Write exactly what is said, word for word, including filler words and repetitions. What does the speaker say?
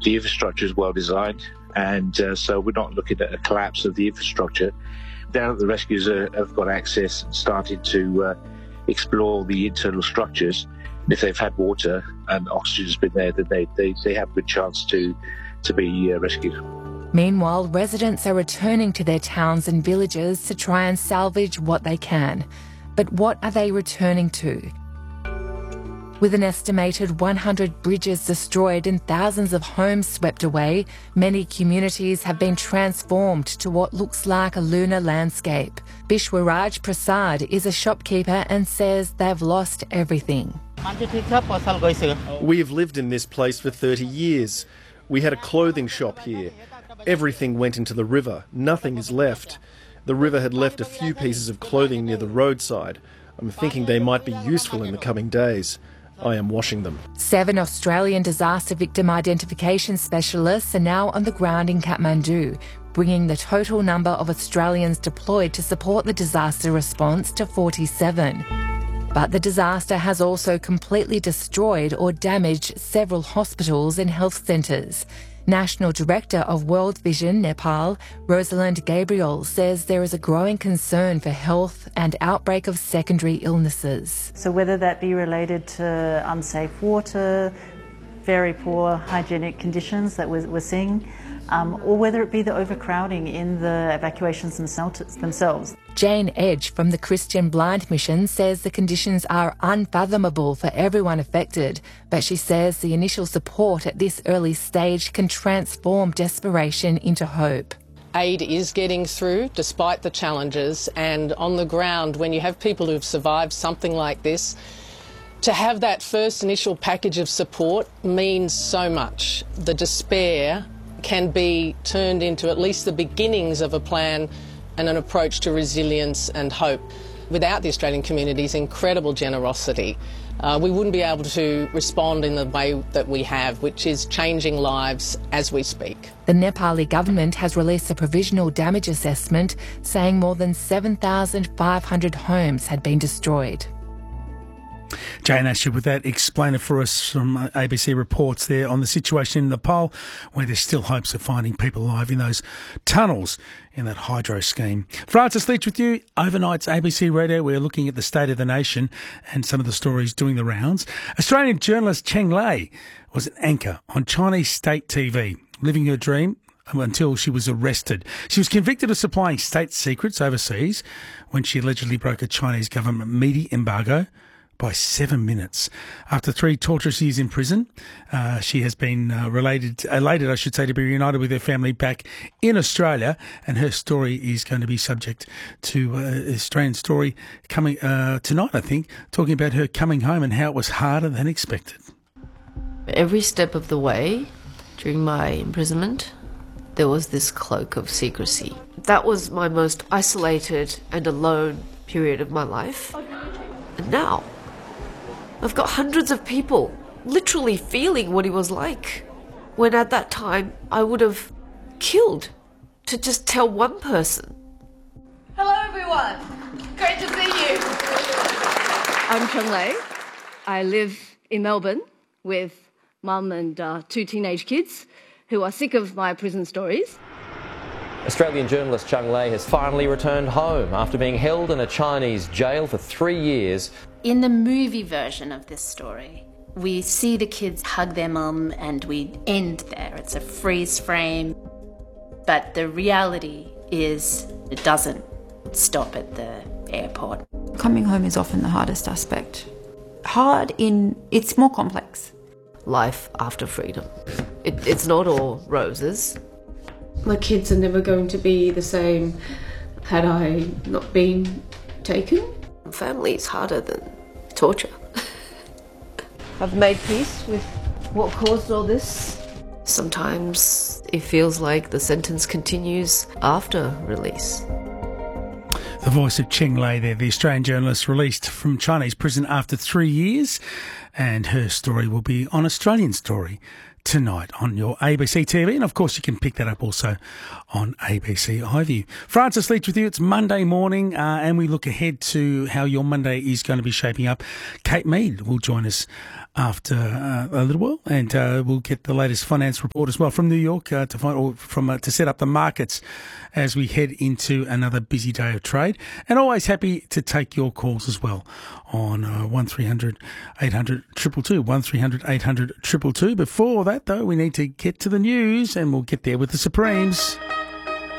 the infrastructure is well designed, and uh, so we're not looking at a collapse of the infrastructure. Now that the rescuers are, have got access and started to uh, explore the internal structures, and if they've had water and oxygen's been there, then they, they, they have a good chance to, to be uh, rescued. Meanwhile, residents are returning to their towns and villages to try and salvage what they can. But what are they returning to? With an estimated one hundred bridges destroyed and thousands of homes swept away, many communities have been transformed to what looks like a lunar landscape. Bishwaraj Prasad is a shopkeeper and says they've lost everything. We have lived in this place for thirty years. We had a clothing shop here. Everything went into the river. Nothing is left. The river had left a few pieces of clothing near the roadside. I'm thinking they might be useful in the coming days. I am washing them. Seven Australian disaster victim identification specialists are now on the ground in Kathmandu, bringing the total number of Australians deployed to support the disaster response to forty-seven. But the disaster has also completely destroyed or damaged several hospitals and health centres. National Director of World Vision Nepal, Rosalind Gabriel, says there is a growing concern for health and outbreak of secondary illnesses. So whether that be related to unsafe water, very poor hygienic conditions that we're, we're seeing, um, or whether it be the overcrowding in the evacuations themselves. Jane Edge from the Christian Blind Mission says the conditions are unfathomable for everyone affected, but she says the initial support at this early stage can transform desperation into hope. Aid is getting through despite the challenges, and on the ground, when you have people who've survived something like this, to have that first initial package of support means so much. The despair can be turned into at least the beginnings of a plan and an approach to resilience and hope. Without the Australian community's incredible generosity, uh, we wouldn't be able to respond in the way that we have, which is changing lives as we speak. The Nepali government has released a provisional damage assessment saying more than seven thousand five hundred homes had been destroyed. Jane Asher with that explainer for us from A B C Reports there on the situation in Nepal, where there's still hopes of finding people alive in those tunnels in that hydro scheme. Francis Leach with you. Overnight's A B C Radio. We're looking at the state of the nation and some of the stories doing the rounds. Australian journalist Cheng Lei was an anchor on Chinese state T V, living her dream until she was arrested. She was convicted of supplying state secrets overseas when she allegedly broke a Chinese government media embargo by seven minutes. After three torturous years in prison, uh, she has been uh, related, elated, I should say, to be reunited with her family back in Australia, and her story is going to be subject to uh, an Australian story coming uh, tonight, I think, talking about her coming home and how it was harder than expected. Every step of the way during my imprisonment, there was this cloak of secrecy. That was my most isolated and alone period of my life. And now, I've got hundreds of people literally feeling what he was like, when at that time I would have killed to just tell one person. Hello everyone, great to see you. I'm Cheng Lei. I live in Melbourne with mum and uh, two teenage kids who are sick of my prison stories. Australian journalist Cheng Lei has finally returned home after being held in a Chinese jail for three years. In the movie version of this story, we see the kids hug their mum and we end there. It's a freeze frame. But the reality is it doesn't stop at the airport. Coming home is often the hardest aspect. Hard in, it's more complex. Life after freedom. It, it's not all roses. My kids are never going to be the same had I not been taken. Family is harder than torture. I've made peace with what caused all this. Sometimes it feels like the sentence continues after release. The voice of Cheng Lei there, the Australian journalist released from Chinese prison after three years, and her story will be on Australian Story tonight on your A B C T V, and of course you can pick that up also on A B C iView. Francis Leach with you. It's Monday morning, uh, and we look ahead to how your Monday is going to be shaping up. Kate Mead will join us after uh, a little while, and uh, we'll get the latest finance report as well from New York uh, to find, or from uh, to set up the markets as we head into another busy day of trade. And always happy to take your calls as well on uh, one three hundred eight hundred two two two, one three hundred eight hundred two two two. Before that, though, we need to get to the news, and we'll get there with the Supremes.